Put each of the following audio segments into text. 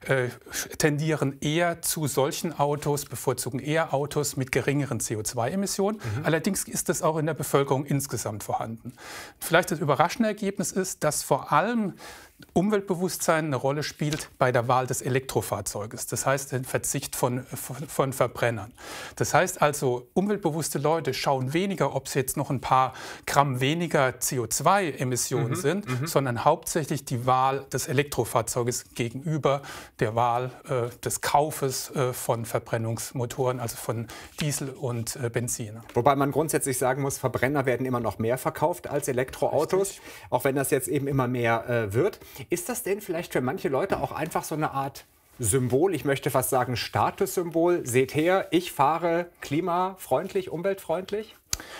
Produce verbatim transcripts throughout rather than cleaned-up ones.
äh, tendieren eher zu solchen Autos, bevorzugen eher Autos mit geringeren C O zwei Emissionen. Mhm. Allerdings ist das auch in der Bevölkerung insgesamt vorhanden. Vielleicht das überraschende Ergebnis ist, dass vor allem Umweltbewusstsein eine Rolle spielt bei der Wahl des Elektrofahrzeuges. Das heißt, den Verzicht von, von, von Verbrennern. Das heißt also, umweltbewusste Leute schauen weniger, ob es jetzt noch ein paar Gramm weniger C O zwei Emissionen mhm, sind, mhm. sondern hauptsächlich die Wahl des Elektrofahrzeuges gegenüber der Wahl äh, des Kaufes äh, von Verbrennungsmotoren, also von Diesel und äh, Benzin. Wobei man grundsätzlich sagen muss, Verbrenner werden immer noch mehr verkauft als Elektroautos, Richtig. Auch wenn das jetzt eben immer mehr äh, wird. Ist das denn vielleicht für manche Leute auch einfach so eine Art Symbol, ich möchte fast sagen Statussymbol? Seht her, ich fahre klimafreundlich, umweltfreundlich?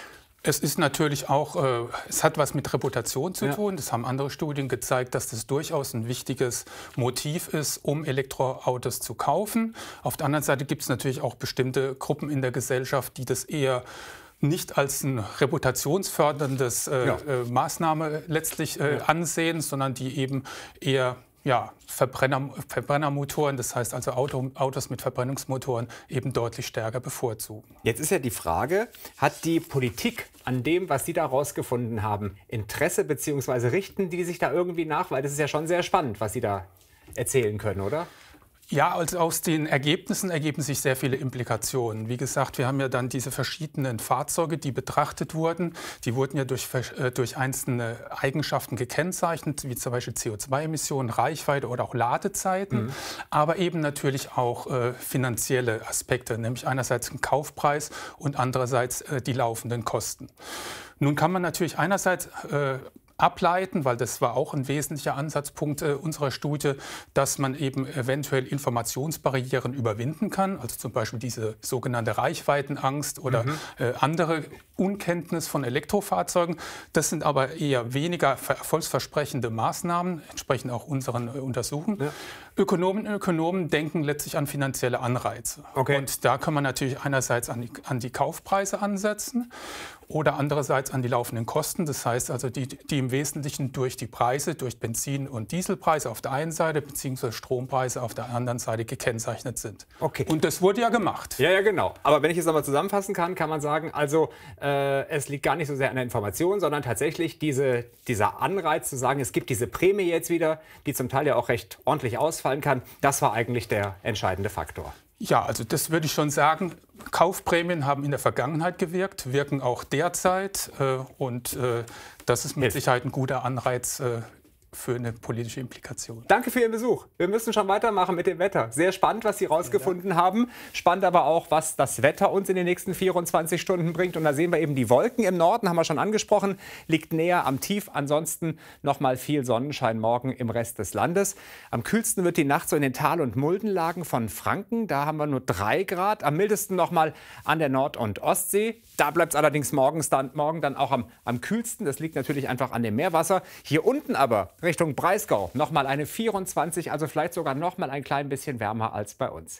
Es ist natürlich auch, äh, es hat was mit Reputation zu ja. tun. Das haben andere Studien gezeigt, dass das durchaus ein wichtiges Motiv ist, um Elektroautos zu kaufen. Auf der anderen Seite gibt es natürlich auch bestimmte Gruppen in der Gesellschaft, die das eher nicht als ein reputationsförderndes äh, ja. äh, Maßnahme letztlich äh, ja. ansehen, sondern die eben eher ja, Verbrenner, Verbrennermotoren, das heißt also Auto, Autos mit Verbrennungsmotoren eben deutlich stärker bevorzugen. Jetzt ist ja die Frage, hat die Politik an dem, was Sie da rausgefunden haben, Interesse, beziehungsweise richten die sich da irgendwie nach? Weil das ist ja schon sehr spannend, was Sie da erzählen können, oder? Ja, also aus den Ergebnissen ergeben sich sehr viele Implikationen. Wie gesagt, wir haben ja dann diese verschiedenen Fahrzeuge, die betrachtet wurden. Die wurden ja durch, äh, durch einzelne Eigenschaften gekennzeichnet, wie zum Beispiel C O zwei Emissionen, Reichweite oder auch Ladezeiten. Mhm. Aber eben natürlich auch äh, finanzielle Aspekte, nämlich einerseits den Kaufpreis und andererseits äh, die laufenden Kosten. Nun kann man natürlich einerseits äh, ableiten, weil das war auch ein wesentlicher Ansatzpunkt äh, unserer Studie, dass man eben eventuell Informationsbarrieren überwinden kann, also zum Beispiel diese sogenannte Reichweitenangst oder mhm. äh, andere Unkenntnis von Elektrofahrzeugen. Das sind aber eher weniger erfolgsversprechende Maßnahmen, entsprechend auch unseren äh, Untersuchungen. Ja. Ökonomen und Ökonomen denken letztlich an finanzielle Anreize. Okay. Und da kann man natürlich einerseits an die, an die Kaufpreise ansetzen oder andererseits an die laufenden Kosten. Das heißt also, die, die im Wesentlichen durch die Preise, durch Benzin- und Dieselpreise auf der einen Seite bzw. Strompreise auf der anderen Seite gekennzeichnet sind. Okay. Und das wurde ja gemacht. Ja, ja, genau. Aber wenn ich es nochmal zusammenfassen kann, kann man sagen, also äh, es liegt gar nicht so sehr an der Information, sondern tatsächlich diese, dieser Anreiz zu sagen, es gibt diese Prämie jetzt wieder, die zum Teil ja auch recht ordentlich ausfallen kann. Das war eigentlich der entscheidende Faktor. Ja, also das würde ich schon sagen. Kaufprämien haben in der Vergangenheit gewirkt, wirken auch derzeit. Äh, und äh, das ist mit Sicherheit ein guter Anreiz äh, für eine politische Implikation. Danke für Ihren Besuch. Wir müssen schon weitermachen mit dem Wetter. Sehr spannend, was Sie rausgefunden ja. haben. Spannend aber auch, was das Wetter uns in den nächsten vierundzwanzig Stunden bringt. Und da sehen wir eben die Wolken im Norden, haben wir schon angesprochen, liegt näher am Tief. Ansonsten noch mal viel Sonnenschein morgen im Rest des Landes. Am kühlsten wird die Nacht so in den Tal- und Muldenlagen von Franken. Da haben wir nur drei Grad. Am mildesten noch mal an der Nord- und Ostsee. Da bleibt es allerdings morgens dann, morgen dann auch am, am kühlsten. Das liegt natürlich einfach an dem Meerwasser. Hier unten aber Richtung Breisgau noch mal eine vierundzwanzig, also vielleicht sogar noch mal ein klein bisschen wärmer als bei uns.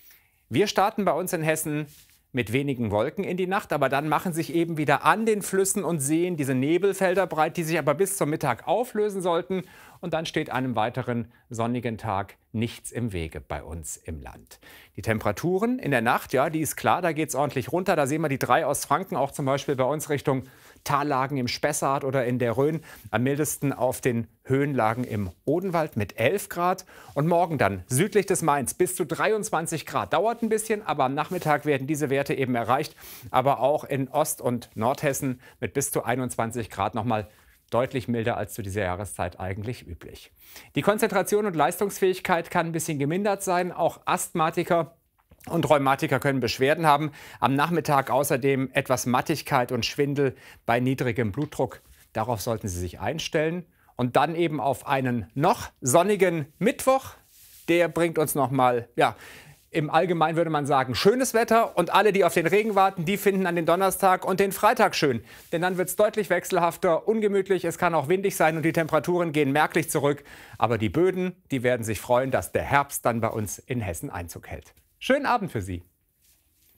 Wir starten bei uns in Hessen mit wenigen Wolken in die Nacht, aber dann machen sich eben wieder an den Flüssen und Seen diese Nebelfelder breit, die sich aber bis zum Mittag auflösen sollten. Und dann steht einem weiteren sonnigen Tag nichts im Wege bei uns im Land. Die Temperaturen in der Nacht, ja, die ist klar, da geht es ordentlich runter. Da sehen wir die drei aus Franken, auch zum Beispiel bei uns Richtung Tallagen im Spessart oder in der Rhön. Am mildesten auf den Höhenlagen im Odenwald mit elf Grad. Und morgen dann südlich des Mains bis zu dreiundzwanzig Grad. Dauert ein bisschen, aber am Nachmittag werden diese Werte eben erreicht. Aber auch in Ost- und Nordhessen mit bis zu einundzwanzig Grad nochmal deutlich milder als zu dieser Jahreszeit eigentlich üblich. Die Konzentration und Leistungsfähigkeit kann ein bisschen gemindert sein. Auch Asthmatiker und Rheumatiker können Beschwerden haben. Am Nachmittag außerdem etwas Mattigkeit und Schwindel bei niedrigem Blutdruck. Darauf sollten Sie sich einstellen. Und dann eben auf einen noch sonnigen Mittwoch. Der bringt uns noch mal, ja, im Allgemeinen würde man sagen, schönes Wetter. Und alle, die auf den Regen warten, die finden an den Donnerstag und den Freitag schön. Denn dann wird es deutlich wechselhafter, ungemütlich. Es kann auch windig sein und die Temperaturen gehen merklich zurück. Aber die Böden, die werden sich freuen, dass der Herbst dann bei uns in Hessen Einzug hält. Schönen Abend für Sie.